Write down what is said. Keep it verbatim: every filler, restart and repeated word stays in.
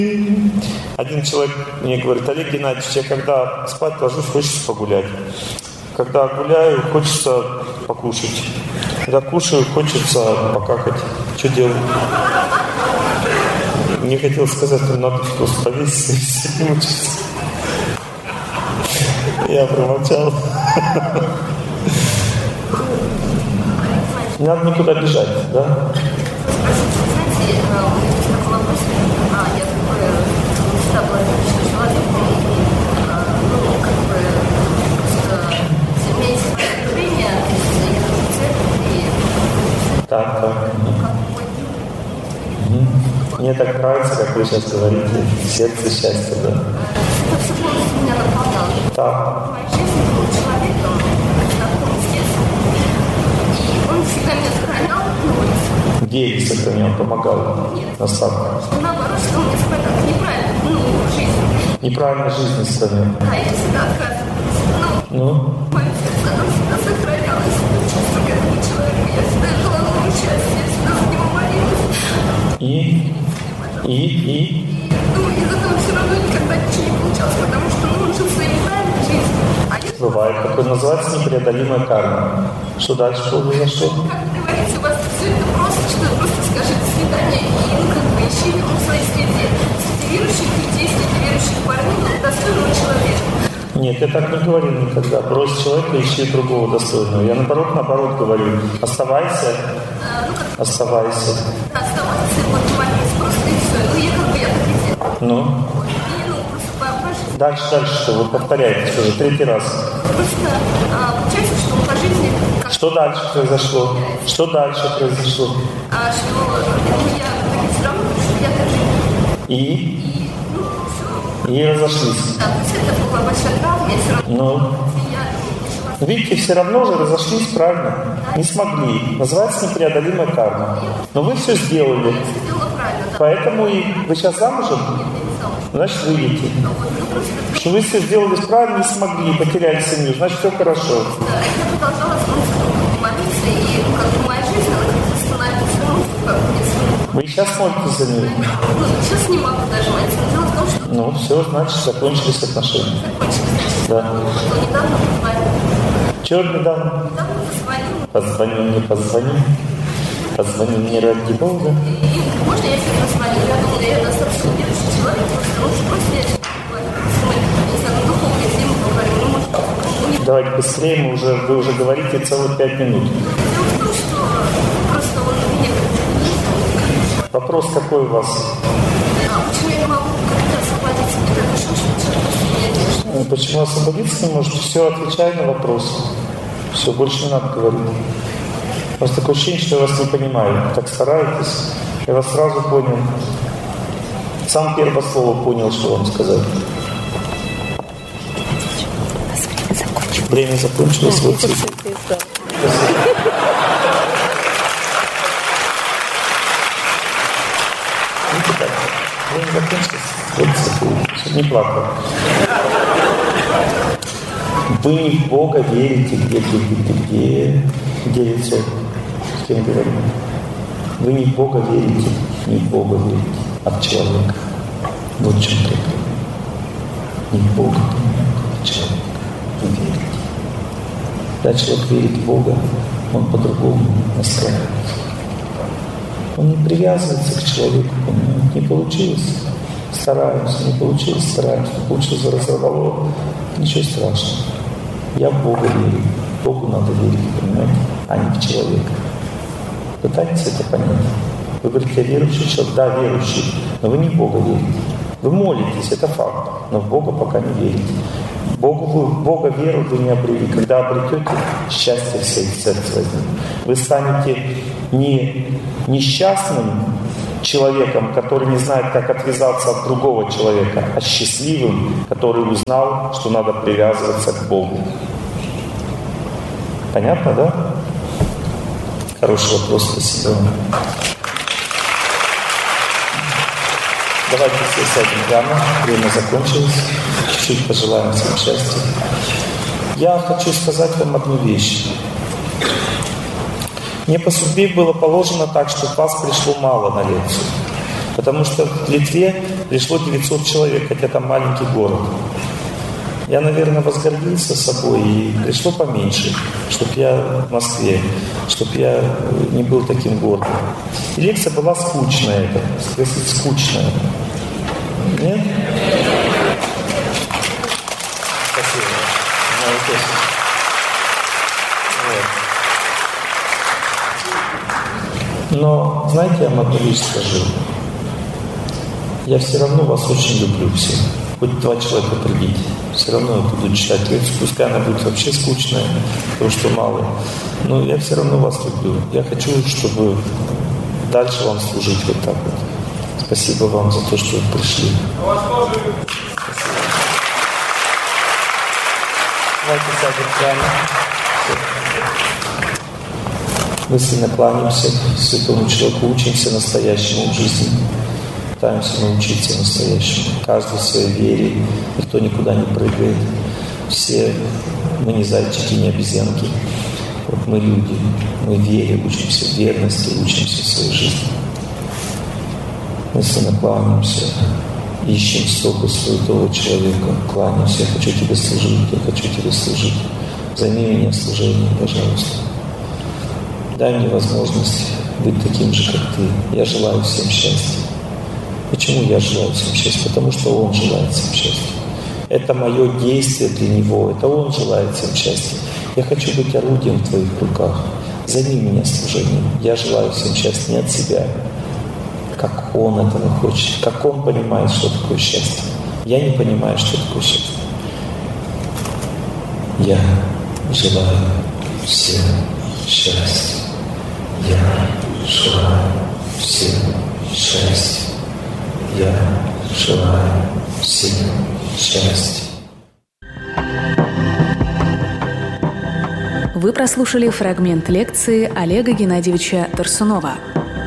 Один человек мне говорит: Олег Геннадьевич, я когда спать ложусь, хочется погулять. Когда гуляю, хочется покушать. Когда кушаю, хочется покакать. Что делать? Не хотел сказать, что надо просто повеситься и все не мучиться. Я промолчал. Не надо никуда бежать, да? Так, так. Угу. Мне так нравится, как вы сейчас говорите. Сердце счастья, да. Это все полностью меня наполняло. Так. В моей жизни был человеком, знакомым с детства. И он всегда меня сохранял на улице. Где их сохранял, помогал? Нет. Наоборот, что он мне сказал, неправильно, ну, жизнь. Неправильно жизнь сохранял. Да, я всегда отказывалась. Ну, ну? мое сердце, оно всегда сохранялось. Чувство, как у человека. Я всегда желала участия, я всегда за него молилась. И? И? И? Ну, из этого все равно никогда ничего не получалось, потому что ну, он жил своей неправильной жизнью. А я... Бывает, такое называется непреодолимая карма. Что дальше произошло? Как вы говорите, у вас все это просто, что вы просто скажете «до свидания» и, ну, как бы, ищи его в своей среде. Среди верующих людей, среди верующих парней, ну, достойного человека. Нет, я так не говорил никогда. Брось человека, ищи другого достойного. Я наоборот, наоборот говорю. Оставайся. А, ну, как... Оставайся. Да, оставайся, вот, молись, просто и все. Ну, я как бы, я так и делаю. Ну? Вот. И, ну, просто по, по жизни. Дальше, дальше что? Вы повторяете уже третий раз. Просто а, получается, что по жизни... Как... Что дальше произошло? Что дальше произошло? А, что ну, я так все равно, что я так живу. И? И, ну, все. И разошлись. Да, то есть это была большая травма, я все равно... Ну? Я... Видите, все равно же разошлись, правильно? Не смогли. Называется непреодолимая карма. Но вы все сделали. Я все сделала правильно, да. Поэтому и вы сейчас замужем? Нет, я не замужем. Значит, выйдете. Ну, вот, ну, просто... Что вы все сделали правильно, не смогли, потеряли семью. Значит, все хорошо. Да, я продолжала молиться, и ну, как бы моя жизнь, она как-то становится, ну, как бы не смогла. Вы сейчас молитесь за нее? Ну, сейчас не могу даже молиться, но дело в том, что... Ну, все, значит, закончились отношения. Закончились. Да. Вот, недавно позвонил. Чего недавно? Недавно позвонил. Позвони мне, позвони. Позвони мне ради Бога. И можно я себе позвонил? Я думала, я достаточно верующий человек, просто лучше просто я не знаю, духовные темы поговорим, ну, может, ну, Давайте быстрее, мы уже, вы уже говорите целых пять минут. дело в том, что просто он мне как-то... Вопрос какой у вас? А почему я не могу как-то освободиться? Мне так что что Ну, почему освободиться не можете? Все, отвечай на вопрос. Все, больше не надо говорить. У вас такое ощущение, что я вас не понимаю. Так стараетесь. Я вас сразу понял. Сам первое слово понял, что вам сказать. Время закончилось. Вот Время закончилось. Вот не плакал. Вы не в Бога верите, где, где, где, где, где лицо, с кем говорим. Вы не в Бога верите, не в Бога верите, а в человека. Вот в чем проблема. Не в Бога, а в человека. Вы верите. Когда человек верит в Бога, он по-другому настраивается. Он не привязывается к человеку, понимаете? Не получилось. Стараемся, не получилось, стараемся, не получилось, разорвало. Ничего страшного. Я в Бога верю. Богу надо верить, понимаете, а не в человека. Пытайтесь это понять. Вы говорите, я верующий человек. Да, верующий, но вы не в Бога верите. Вы молитесь, это факт, но в Бога пока не верите. Богу вы, в Бога веру вы не обрели. Когда обретете, счастье в сердце возьмет. Вы станете не несчастным человеком, который не знает, как отвязаться от другого человека, а счастливым, который узнал, что надо привязываться к Богу. Понятно, да? Хороший вопрос, спасибо. Давайте все сядем прямо. Время закончилось. Чуть-чуть пожелаем всем счастья. Я хочу сказать вам одну вещь. Мне по судьбе было положено так, что вас пришло мало на лекцию. Потому что в Литве пришло девятьсот человек, хотя там маленький город. Я, наверное, возгордился собой, и пришло поменьше, чтобы я в Москве, чтобы я не был таким гордым. И лекция была скучная, это, сказать, скучная. Нет? Спасибо. Вот. Но, знаете, я могу лишь скажу, я все равно вас очень люблю всех. Хоть два человека придите, все равно я буду читать лекцию, пускай она будет вообще скучная, потому что мало. Но я все равно вас люблю. Я хочу, чтобы дальше вам служить вот так вот. Спасибо вам за то, что вы пришли. Спасибо. Давайте сядем прямо. Мысленно кланяемся святому человеку, учимся настоящему в жизни. Пытаемся научиться настоящему. Каждый в своей вере. Никто никуда не прыгает. Все мы не зайчики, не обезьянки. Вот мы люди. Мы в вере, учимся в верности, учимся в своей жизни. Мысленно кланяемся. Ищем стопы святого человека. Кланяемся. Я хочу тебе служить. Я хочу тебе служить. Займи меня служением, пожалуйста. Дай мне возможность быть таким же, как ты. Я желаю всем счастья. Почему я желаю всем счастья? Потому что Он желает всем счастья. Это мое действие для Него. Это Он желает всем счастья. Я хочу быть орудием в Твоих руках. Займи меня служением. Я желаю всем счастья не от себя, как Он этого хочет, как Он понимает, что такое счастье. Я не понимаю, что такое счастье. Я желаю всем счастья. Я желаю всем счастья. Я желаю всем счастья. Вы прослушали фрагмент лекции Олега Геннадьевича Тарсунова.